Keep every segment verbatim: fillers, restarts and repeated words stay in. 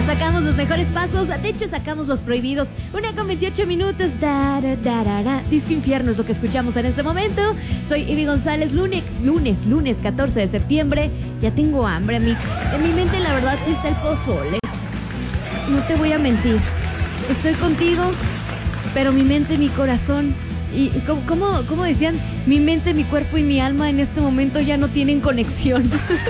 sacamos los mejores pasos, de hecho sacamos los prohibidos. Una con veintiocho minutos. Da, da, da, da, da. Disco Infierno es lo que escuchamos en este momento. Soy Ivy González, lunes, lunes, lunes catorce de septiembre. Ya tengo hambre, Mix. En mi mente la verdad sí está el pozole. No te voy a mentir. Estoy contigo, pero mi mente, mi corazón y ¿cómo, cómo, cómo decían? Mi mente, mi cuerpo y mi alma en este momento ya no tienen conexión.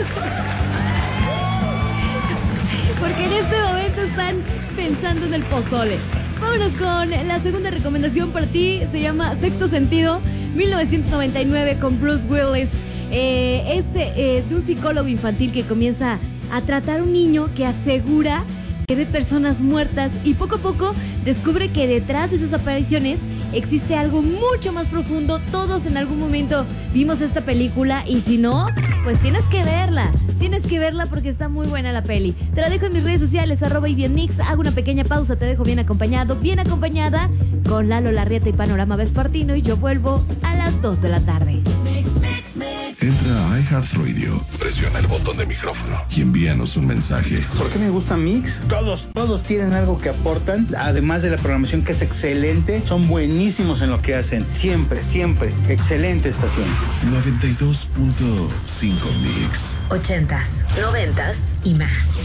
Porque en este momento están pensando en el pozole. Vámonos con la segunda recomendación para ti. Se llama Sexto Sentido, mil novecientos noventa y nueve, con Bruce Willis. Eh, es eh, de un psicólogo infantil que comienza a tratar a un niño que asegura que ve personas muertas y poco a poco descubre que detrás de esas apariciones existe algo mucho más profundo. Todos en algún momento vimos esta película y si no, pues tienes que verla. Tienes que verla porque está muy buena la peli. Te la dejo en mis redes sociales, arroba y bien mix. Hago una pequeña pausa, te dejo bien acompañado, bien acompañada con Lalo Larrieta y Panorama Vespertino y yo vuelvo a las dos de la tarde. Entra a iHeartRadio, presiona el botón de micrófono y envíanos un mensaje. ¿Por qué me gusta Mix? Todos, todos tienen algo que aportan, además de la programación que es excelente, son buenísimos en lo que hacen. Siempre, siempre, excelente estación. noventa y dos punto cinco Mix. Ochentas, noventas y más.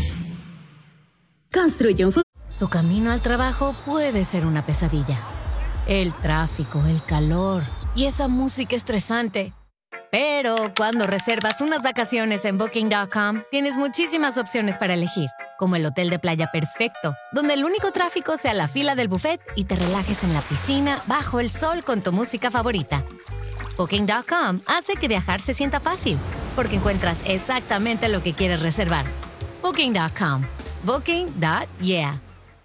Construye un futuro. Tu camino al trabajo puede ser una pesadilla. El tráfico, el calor y esa música estresante. Pero cuando reservas unas vacaciones en Booking punto com, tienes muchísimas opciones para elegir, como el hotel de playa perfecto, donde el único tráfico sea la fila del buffet y te relajes en la piscina bajo el sol con tu música favorita. Booking punto com hace que viajar se sienta fácil, porque encuentras exactamente lo que quieres reservar. Booking punto com. Booking punto yeah.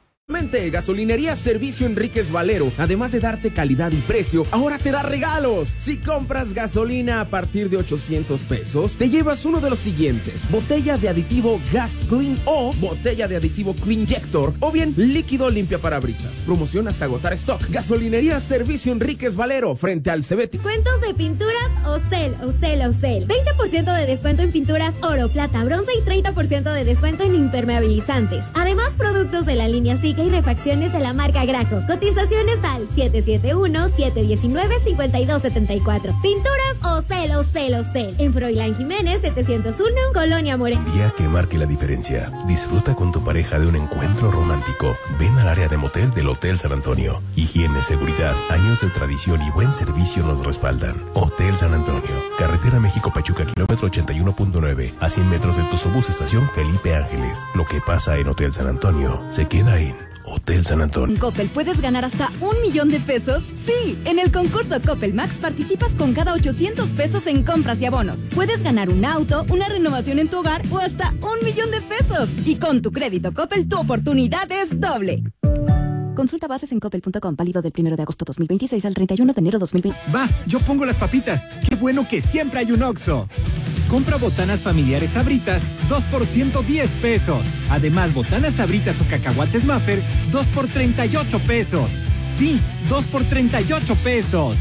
Gasolinería Servicio Enríquez Valero, además de darte calidad y precio, ahora te da regalos. Si compras gasolina a partir de ochocientos pesos, te llevas uno de los siguientes: botella de aditivo Gas Clean o botella de aditivo Cleanjector, o bien líquido limpia parabrisas. Promoción hasta agotar stock. Gasolinería Servicio Enríquez Valero, frente al Cebeti. Cuentos de pinturas Ocel, Ocel, Ocel. veinte por ciento de descuento en pinturas oro, plata, bronce y treinta por ciento de descuento en impermeabilizantes. Además, productos de la línea Zika y refacciones de la marca Graco. Cotizaciones al siete siete uno, siete uno nueve, cinco dos siete cuatro. Pinturas Ocel, Ocel, Ocel. En Froilán Jiménez setecientos uno, Colonia Moreno. Día que marque la diferencia. Disfruta con tu pareja de un encuentro romántico. Ven al área de motel del Hotel San Antonio. Higiene, seguridad, años de tradición y buen servicio nos respaldan. Hotel San Antonio. Carretera México-Pachuca, kilómetro ochenta y uno punto nueve. A cien metros del Tuzobús, estación Felipe Ángeles. Lo que pasa en Hotel San Antonio se queda en Hotel San Antonio. En Coppel puedes ganar hasta un millón de pesos. Sí, en el concurso Coppel Max participas con cada ochocientos pesos en compras y abonos. Puedes ganar un auto, una renovación en tu hogar o hasta un millón de pesos. Y con tu crédito Coppel, tu oportunidad es doble. Consulta bases en coppel punto com, válido del primero de agosto dos mil veintiséis al treinta y uno de enero dos mil veinte. Va, yo pongo las papitas. Qué bueno que siempre hay un Oxxo. Compra botanas familiares Sabritas, dos por ciento diez pesos. Además, botanas Sabritas o cacahuates Maffer, dos por treinta y ocho pesos. Sí, dos por treinta y ocho pesos.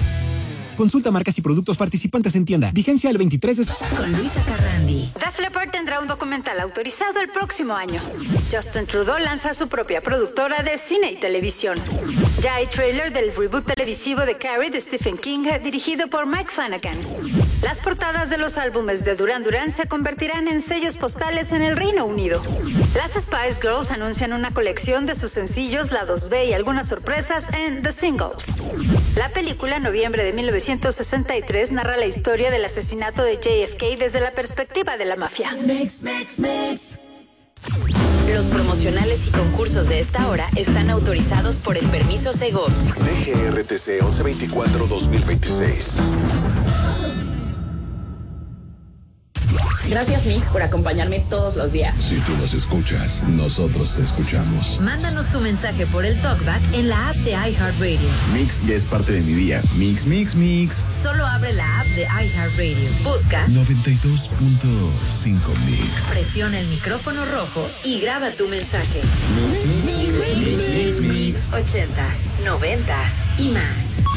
Consulta marcas y productos participantes en tienda. Vigencia el veintitrés de... Con Luisa Carrandi. Def Leppard tendrá un documental autorizado el próximo año. Justin Trudeau lanza su propia productora de cine y televisión. Ya hay trailer del reboot televisivo de Carrie de Stephen King, dirigido por Mike Flanagan. Las portadas de los álbumes de Duran Duran se convertirán en sellos postales en el Reino Unido. Las Spice Girls anuncian una colección de sus sencillos, lados B y algunas sorpresas en The Singles. La película, noviembre de mil novecientos sesenta y tres, narra la historia del asesinato de J F K desde la perspectiva de la mafia. Mix, mix, mix. Los promocionales y concursos de esta hora están autorizados por el permiso Segov. D G R T C once veinticuatro dos mil veintiséis. Gracias, Mix, por acompañarme todos los días. Si tú nos escuchas, nosotros te escuchamos. Mándanos tu mensaje por el TalkBack en la app de iHeartRadio. Mix ya es parte de mi día. Mix, mix, mix. Solo abre la app de iHeartRadio. Busca noventa y dos punto cinco Mix. Presiona el micrófono rojo y graba tu mensaje. Mix, mix, mix, mix, mix, mix. Ochentas, noventas y más.